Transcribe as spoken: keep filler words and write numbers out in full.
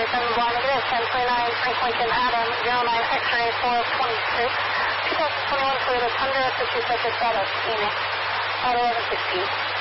seven blind negative, ten twenty-nine, Frank Lincoln Adam, zero nine X-ray four twenty-six, two thousand twenty-one Toyota Tundra, fifty-second status, Phoenix, auto eleven sixteen.